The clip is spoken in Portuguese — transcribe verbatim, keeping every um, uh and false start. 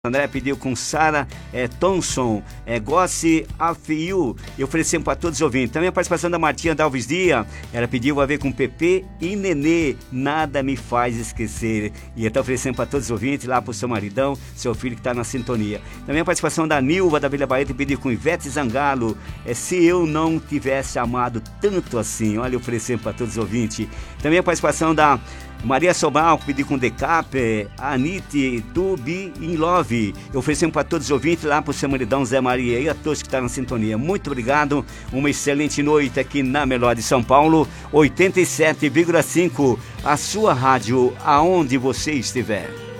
André pediu com Sara é, Thompson, é, Gossi Afiu, e oferecemos para todos os ouvintes. Também a participação da Martinha Dalves Dia, ela pediu a ver com Pepe e Nenê, Nada Me Faz Esquecer. E está oferecendo para todos os ouvintes, lá para o seu maridão, seu filho que está na sintonia. Também a participação da Nilva da Vila Bahia, pediu com Ivete Zangalo, é, Se Eu Não Tivesse Amado Tanto Assim. Olha, oferecendo para todos os ouvintes. Também a participação da Maria Sobral, pediu com Decap, Anite, Tubi in Love. Eu oferecemos para todos os ouvintes lá para o seu maridão Zé Maria e a todos que estão na sintonia. Muito obrigado, uma excelente noite aqui na Melhor de São Paulo, oitenta e sete vírgula cinco, a sua rádio, aonde você estiver.